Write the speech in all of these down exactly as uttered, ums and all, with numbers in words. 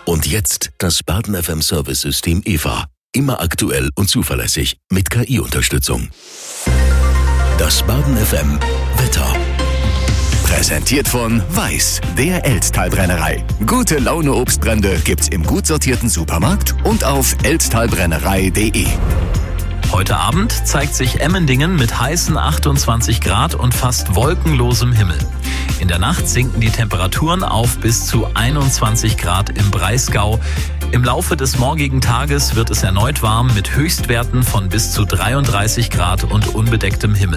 Und jetzt das Baden F M Service-System E V A. Immer aktuell und zuverlässig mit K I-Unterstützung. Das Baden F M Wetter. Präsentiert von Weiß, der Elsttalbrennerei. Gute Laune Obstbrände gibt's im gut sortierten Supermarkt und auf elsttalbrennerei punkt de. Heute Abend zeigt sich Emmendingen mit heißen achtundzwanzig Grad und fast wolkenlosem Himmel. In der Nacht sinken die Temperaturen auf bis zu einundzwanzig Grad im Breisgau. Im Laufe des morgigen Tages wird es erneut warm mit Höchstwerten von bis zu dreiunddreißig Grad und unbedecktem Himmel.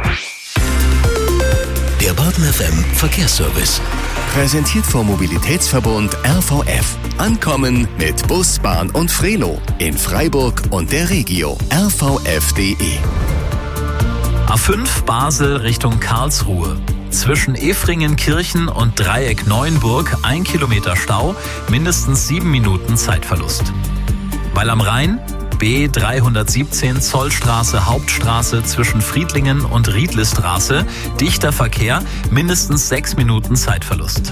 Der Baden F M Verkehrsservice. Präsentiert vom Mobilitätsverbund R V F. Ankommen mit Bus, Bahn und Frelo in Freiburg und der Regio. R V F punkt de. A fünf Basel Richtung Karlsruhe. Zwischen Efringen-Kirchen und Dreieck Neuenburg ein Kilometer Stau, mindestens sieben Minuten Zeitverlust. Weil am Rhein B dreihundertsiebzehn Zollstraße Hauptstraße zwischen Friedlingen und Riedlestraße, dichter Verkehr, mindestens sechs Minuten Zeitverlust.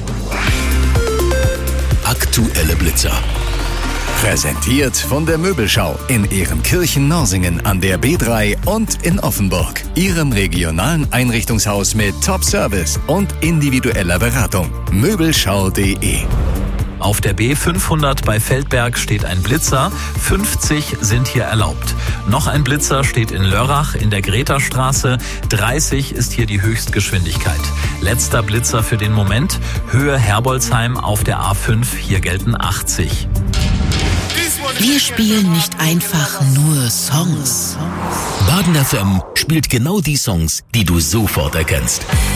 Aktuelle Blitzer. Präsentiert von der Möbelschau in Ehrenkirchen-Norsingen an der B drei und in Offenburg. Ihrem regionalen Einrichtungshaus mit Top-Service und individueller Beratung. Möbelschau punkt de. Auf der B fünfhundert bei Feldberg steht ein Blitzer, fünfzig sind hier erlaubt. Noch ein Blitzer steht in Lörrach in der Gretastraße, dreißig ist hier die Höchstgeschwindigkeit. Letzter Blitzer für den Moment, Höhe Herbolzheim auf der A fünf, hier gelten achtzig. Wir spielen nicht einfach nur Songs. Baden F M spielt genau die Songs, die du sofort erkennst.